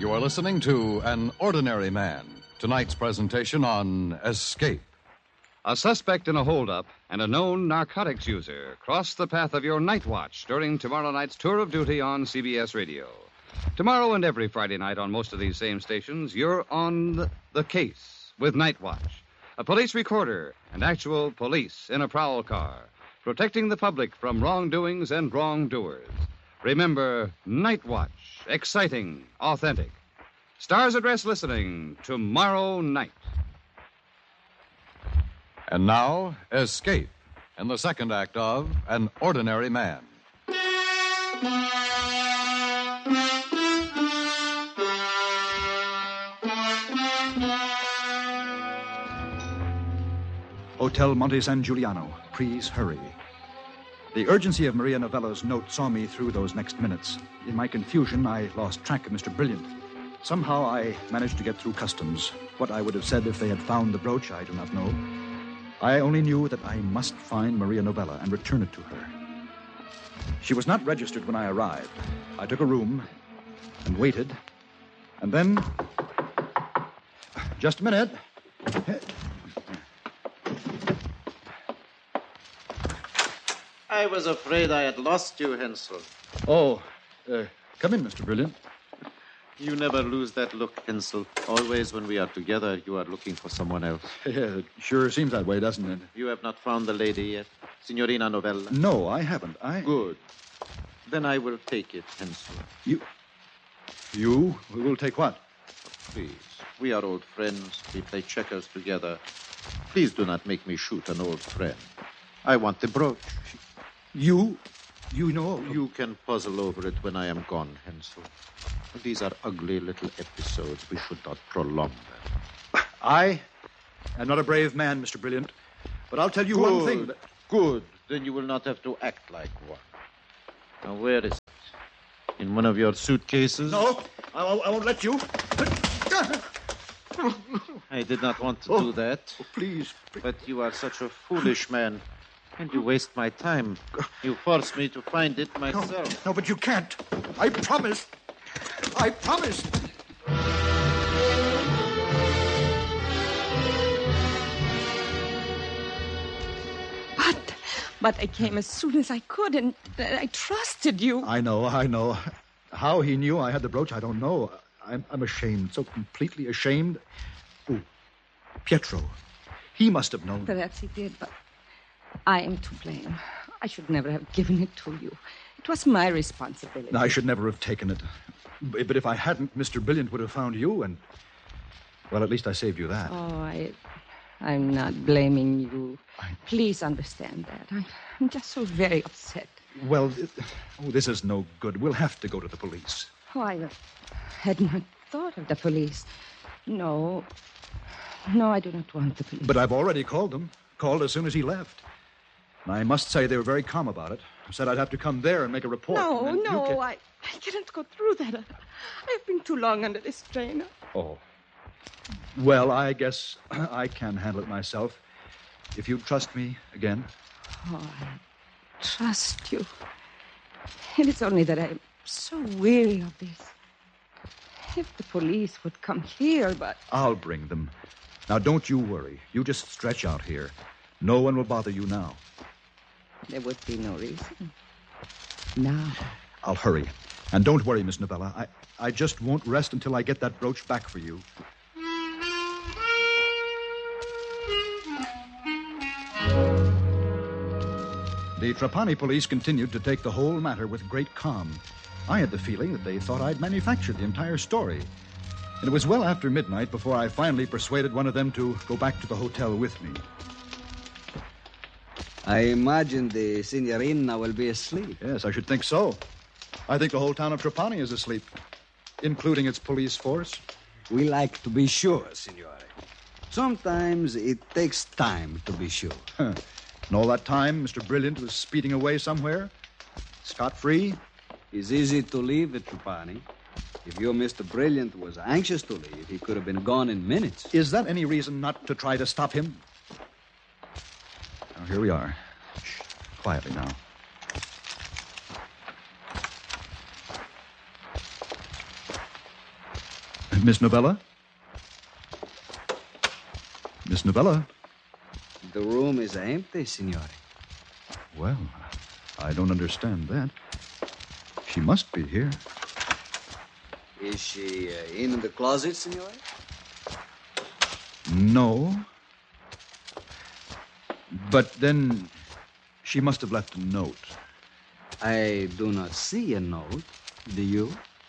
You are listening to An Ordinary Man, tonight's presentation on Escape. A suspect in a holdup and a known narcotics user cross the path of your night watch during tomorrow night's tour of duty on CBS Radio. Tomorrow and every Friday night on most of these same stations, you're on the case with Night Watch, a police recorder and actual police in a prowl car, protecting the public from wrongdoings and wrongdoers. Remember, Night Watch, exciting, authentic. Stars at Rest listening tomorrow night. And now, Escape, in the second act of An Ordinary Man. Hotel Monte San Giuliano. Please hurry. The urgency of Maria Novello's note saw me through those next minutes. In my confusion, I lost track of Mr. Brilliant. Somehow I managed to get through customs. What I would have said if they had found the brooch, I do not know. I only knew that I must find Maria Novella and return it to her. She was not registered when I arrived. I took a room and waited. And then... Just a minute. I was afraid I had lost you, Hensel. Oh, come in, Mr. Brilliant. You never lose that look, Hensel. Always when we are together, you are looking for someone else. Yeah, it sure seems that way, doesn't it? You have not found the lady yet, Signorina Novella? No, I haven't. Good. Then I will take it, Hensel. You will take what? Please. We are old friends. We play checkers together. Please do not make me shoot an old friend. I want the brooch. You know... You can puzzle over it when I am gone, Hensel. These are ugly little episodes. We should not prolong them. I am not a brave man, Mr. Brilliant. But I'll tell you one thing. Good. Then you will not have to act like one. Now, where is it? In one of your suitcases? No, I won't let you. I did not want to do that. Oh, please. But you are such a foolish man. And you waste my time. You force me to find it myself. No, but you can't. I promise. I promise. But I came as soon as I could, and I trusted you. I know. How he knew I had the brooch, I don't know. I'm ashamed, so completely ashamed. Oh, Pietro. He must have known. Perhaps he did, but I am to blame. I should never have given it to you. It was my responsibility. I should never have taken it. But if I hadn't, Mr. Brilliant would have found you, and... Well, at least I saved you that. Oh, I'm not blaming you. Please understand that. I'm just so very upset. Well, this is no good. We'll have to go to the police. Oh, I had not thought of the police. No, I do not want the police. But I've already called them. Called as soon as he left. And I must say they were very calm about it. Said I'd have to come there and make a report. No, I cannot go through that. I've been too long under this strain. Oh. Well, I guess I can handle it myself. If you trust me again. Oh, I trust you. It is only that I'm so weary of this. If the police would come here, but... I'll bring them. Now, don't you worry. You just stretch out here. No one will bother you now. There would be no reason. Now. I'll hurry. And don't worry, Miss Novella. I just won't rest until I get that brooch back for you. The Trapani police continued to take the whole matter with great calm. I had the feeling that they thought I'd manufactured the entire story. And it was well after midnight before I finally persuaded one of them to go back to the hotel with me. I imagine the Signorina will be asleep. Yes, I should think so. I think the whole town of Trapani is asleep, including its police force. We like to be sure, Signore. Sometimes it takes time to be sure. And all that time, Mr. Brilliant was speeding away somewhere, scot-free. It's easy to leave at Trapani. If your Mr. Brilliant was anxious to leave, he could have been gone in minutes. Is that any reason not to try to stop him? Now, here we are. Shh. Quietly now. Miss Novella? Miss Novella? The room is empty, signore. Well, I don't understand that. She must be here. Is she in the closet, signore? No. But then she must have left a note. I do not see a note. Do you?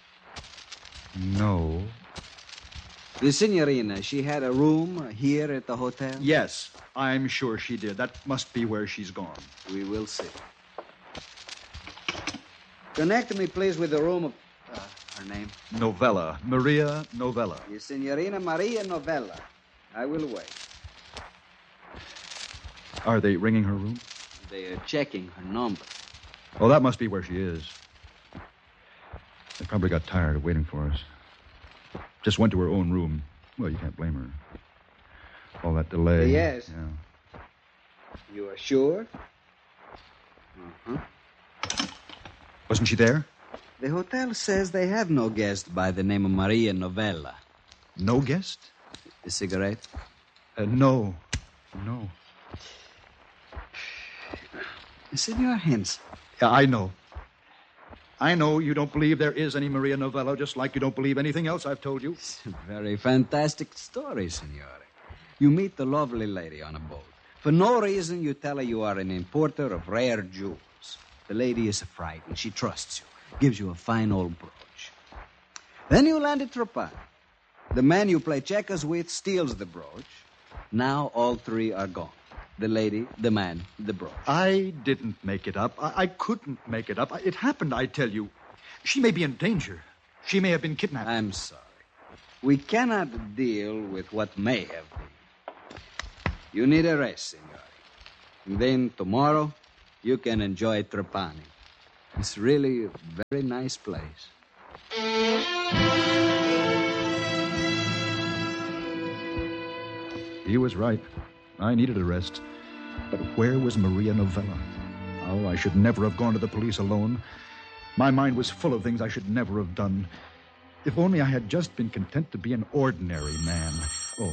No. The signorina, she had a room here at the hotel? Yes, I'm sure she did. That must be where she's gone. We will see. Connect me, please, with the room of... her name? Novella. Maria Novella. The Signorina Maria Novella. I will wait. Are they ringing her room? They are checking her number. Oh, that must be where she is. They probably got tired of waiting for us. Just went to her own room. Well, you can't blame her. All that delay. Yes. Yeah. You are sure? Uh-huh. Wasn't she there? The hotel says they have no guest by the name of Maria Novella. No guest? A cigarette? No. No. Senor Henson. Yeah, I know. I know you don't believe there is any Maria Novella, just like you don't believe anything else I've told you. It's a very fantastic story, signore. You meet the lovely lady on a boat. For no reason, you tell her you are an importer of rare jewels. The lady is frightened. She trusts you, gives you a fine old brooch. Then you land at Trapani. The man you play checkers with steals the brooch. Now all three are gone. The lady, the man, the brooch. I didn't make it up. I couldn't make it up. It happened, I tell you. She may be in danger. She may have been kidnapped. I'm sorry. We cannot deal with what may have been. You need a rest, signore. And then tomorrow, you can enjoy Trapani. It's really a very nice place. He was right. I needed a rest. But where was Maria Novella? Oh, I should never have gone to the police alone. My mind was full of things I should never have done. If only I had just been content to be an ordinary man. Oh.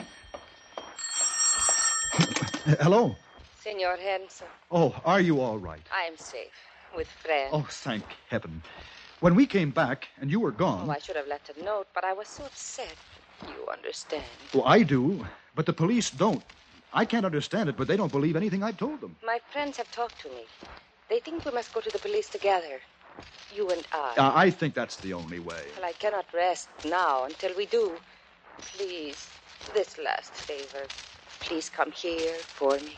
Hello? Senor Henson, Oh, are you all right? I'm safe with friends. Oh, thank heaven. When we came back and you were gone... Oh, I should have left a note, but I was so upset. You understand. Oh, I do, but the police don't. I can't understand it, but they don't believe anything I've told them. My friends have talked to me. They think we must go to the police together. You and I. I think that's the only way. Well, I cannot rest now until we do. Please, this last favor. Please come here for me.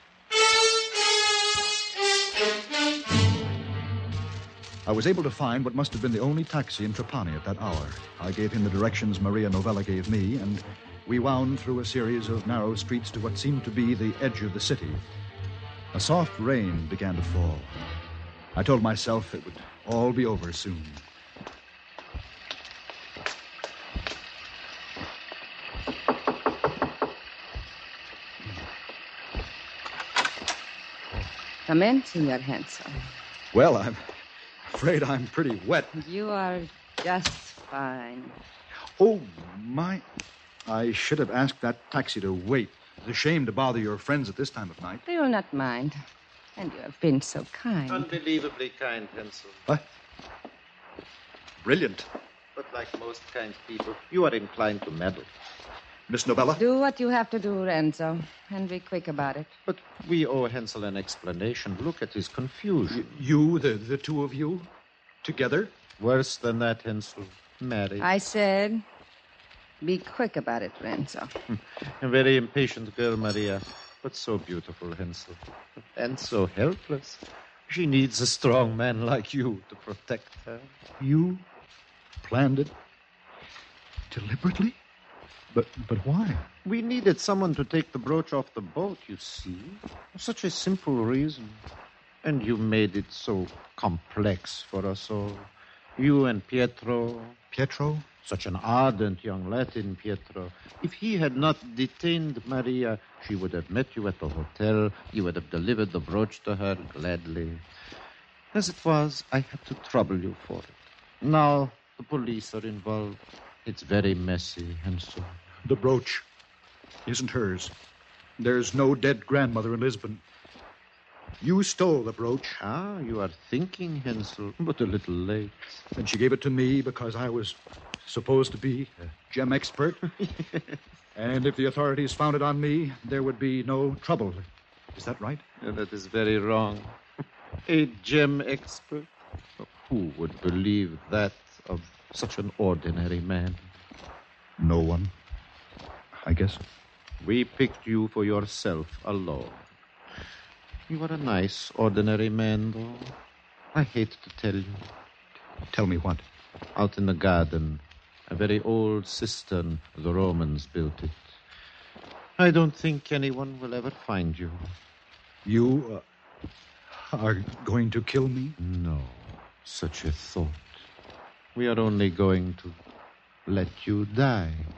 I was able to find what must have been the only taxi in Trapani at that hour. I gave him the directions Maria Novella gave me, and we wound through a series of narrow streets to what seemed to be the edge of the city. A soft rain began to fall. I told myself it would all be over soon. Come in, Senor Henson. Well, I'm afraid I'm pretty wet. You are just fine. Oh, my. I should have asked that taxi to wait. It's a shame to bother your friends at this time of night. They will not mind. And you have been so kind. Unbelievably kind, Henson. What? Brilliant. But like most kind people, you are inclined to meddle. Miss Novella? Do what you have to do, Renzo, and be quick about it. But we owe Hensel an explanation. Look at his confusion. You, the two of you, together? Worse than that, Hensel. Married. I said, be quick about it, Renzo. A very impatient girl, Maria, but so beautiful, Hensel. And so helpless. She needs a strong man like you to protect her. You planned it deliberately? But why? We needed someone to take the brooch off the boat, you see. Such a simple reason. And you made it so complex for us all. You and Pietro. Pietro? Such an ardent young Latin, Pietro. If he had not detained Maria, she would have met you at the hotel. You would have delivered the brooch to her gladly. As it was, I had to trouble you for it. Now the police are involved. It's very messy, Hansel. The brooch isn't hers. There's no dead grandmother in Lisbon. You stole the brooch, Ah, you are thinking, Hansel, but a little late. and she gave it to me because I was supposed to be a gem expert. And if the authorities found it on me, there would be no trouble. Is that right? That is very wrong. A gem expert? Who would believe that of such an ordinary man? No one, I guess. We picked you for yourself alone. You are a nice, ordinary man, though. I hate to tell you. Tell me what? Out in the garden, a very old cistern. The Romans built it. I don't think anyone will ever find you. You are going to kill me? No, such a thought. We are only going to let you die.